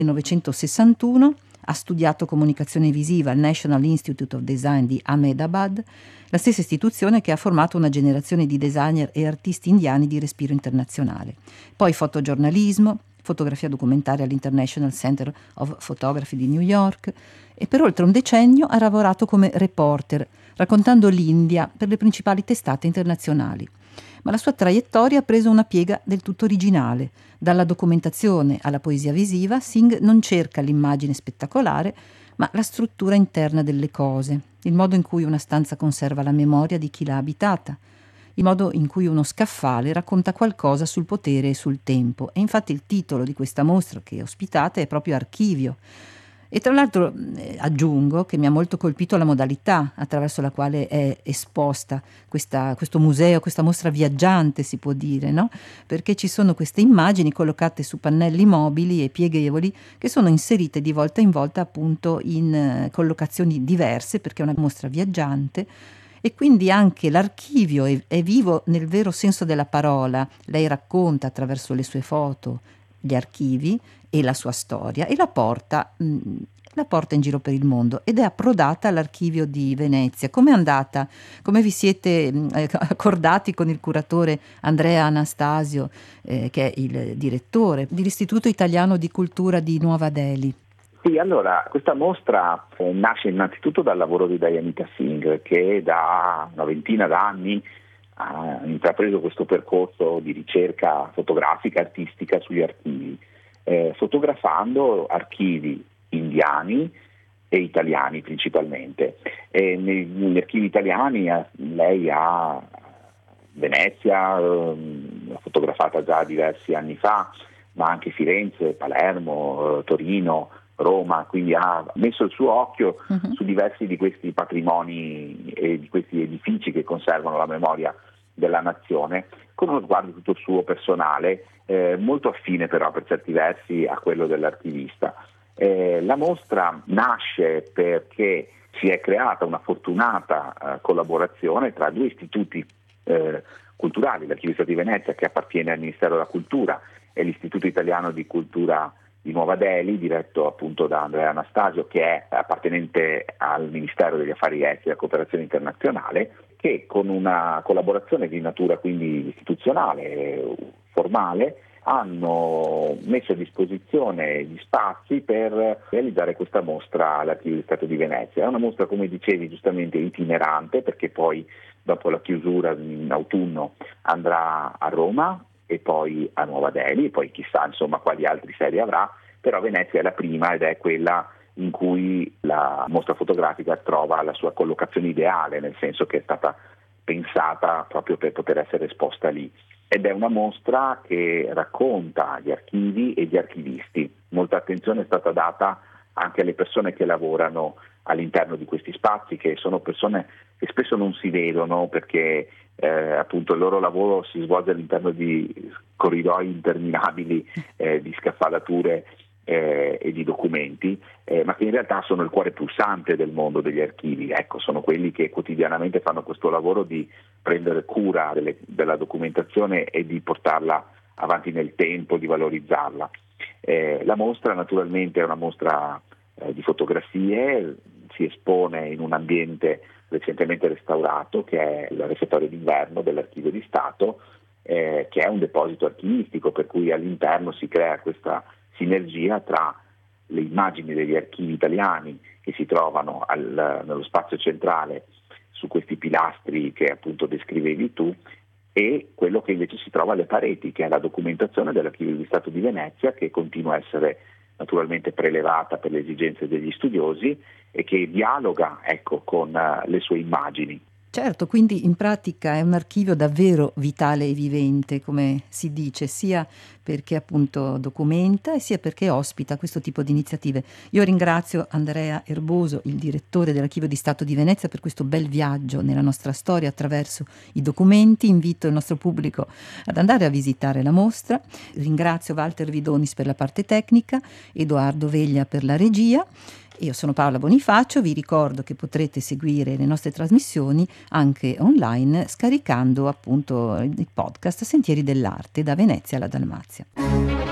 1961 ha studiato comunicazione visiva al National Institute of Design di Ahmedabad, la stessa istituzione che ha formato una generazione di designer e artisti indiani di respiro internazionale. Poi fotogiornalismo, fotografia documentaria all'International Center of Photography di New York, e per oltre un decennio ha lavorato come reporter, raccontando l'India per le principali testate internazionali. Ma la sua traiettoria ha preso una piega del tutto originale. Dalla documentazione alla poesia visiva, Singh non cerca l'immagine spettacolare, ma la struttura interna delle cose, il modo in cui una stanza conserva la memoria di chi l'ha abitata, il modo in cui uno scaffale racconta qualcosa sul potere e sul tempo. E infatti il titolo di questa mostra che ospitate è proprio Archivio. E tra l'altro aggiungo che mi ha molto colpito la modalità attraverso la quale è esposta questo museo, questa mostra viaggiante, si può dire, no? Perché ci sono queste immagini collocate su pannelli mobili e pieghevoli che sono inserite di volta in volta appunto in collocazioni diverse, perché è una mostra viaggiante. E quindi anche l'archivio è vivo nel vero senso della parola. Lei racconta attraverso le sue foto gli archivi e la sua storia e la porta in giro per il mondo, ed è approdata all'Archivio di Venezia. Com'è andata? Come vi siete accordati con il curatore Andrea Anastasio, che è il direttore dell'Istituto Italiano di Cultura di Nuova Delhi? Sì, allora, questa mostra nasce innanzitutto dal lavoro di Dayanita Singh, che da una ventina d'anni ha intrapreso questo percorso di ricerca fotografica e artistica sugli archivi, fotografando archivi indiani e italiani principalmente. Negli archivi italiani lei ha Venezia, l'ha fotografata già diversi anni fa, ma anche Firenze, Palermo, Torino, Roma, quindi ha messo il suo occhio su diversi di questi patrimoni e di questi edifici che conservano la memoria della nazione, con uno sguardo tutto suo personale, molto affine però per certi versi a quello dell'archivista. La mostra nasce perché si è creata una fortunata collaborazione tra due istituti culturali, l'Archivio di Stato di Venezia, che appartiene al Ministero della Cultura, e l'Istituto Italiano di Cultura di Nuova Delhi, diretto appunto da Andrea Anastasio, che è appartenente al Ministero degli Affari Esteri e della Cooperazione Internazionale, che con una collaborazione di natura quindi istituzionale, formale, hanno messo a disposizione gli spazi per realizzare questa mostra all'Archivio di Stato di Venezia. È una mostra, come dicevi giustamente, itinerante, perché poi dopo la chiusura in autunno andrà a Roma e poi a Nuova Delhi, e poi chissà insomma quali altre serie avrà, però Venezia è la prima ed è quella in cui la mostra fotografica trova la sua collocazione ideale, nel senso che è stata pensata proprio per poter essere esposta lì. Ed è una mostra che racconta gli archivi e gli archivisti. Molta attenzione è stata data anche alle persone che lavorano all'interno di questi spazi, che sono persone che spesso non si vedono perché appunto il loro lavoro si svolge all'interno di corridoi interminabili, di scaffalature e di documenti, ma che in realtà sono il cuore pulsante del mondo degli archivi. Ecco, sono quelli che quotidianamente fanno questo lavoro di prendere cura della documentazione e di portarla avanti nel tempo, di valorizzarla. La mostra naturalmente è una mostra di fotografie, si espone in un ambiente recentemente restaurato, che è il refettorio d'inverno dell'Archivio di Stato, che è un deposito archivistico, per cui all'interno si crea questa sinergia tra le immagini degli archivi italiani che si trovano nello spazio centrale su questi pilastri che appunto descrivevi tu, e quello che invece si trova alle pareti, che è la documentazione dell'Archivio di Stato di Venezia, che continua a essere naturalmente prelevata per le esigenze degli studiosi e che dialoga, ecco, con le sue immagini. Certo, quindi in pratica è un archivio davvero vitale e vivente, come si dice, sia perché appunto documenta e sia perché ospita questo tipo di iniziative. Io ringrazio Andrea Erboso, il direttore dell'Archivio di Stato di Venezia, per questo bel viaggio nella nostra storia attraverso i documenti. Invito il nostro pubblico ad andare a visitare la mostra. Ringrazio Walter Vidonis per la parte tecnica, Edoardo Veglia per la regia. Io sono Paola Bonifacio, vi ricordo che potrete seguire le nostre trasmissioni anche online scaricando appunto il podcast Sentieri dell'Arte da Venezia alla Dalmazia.